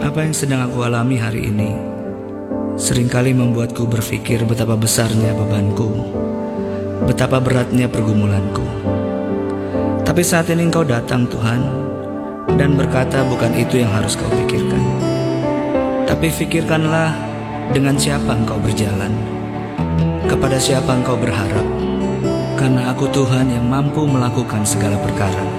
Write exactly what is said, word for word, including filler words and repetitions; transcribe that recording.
Apa yang sedang aku alami hari ini seringkali membuatku berpikir betapa besarnya bebanku, betapa beratnya pergumulanku. Tapi saat ini Engkau datang Tuhan, dan berkata bukan itu yang harus kau pikirkan. Tapi pikirkanlah dengan siapa engkau berjalan, kepada siapa engkau berharap, karena aku Tuhan yang mampu melakukan segala perkara.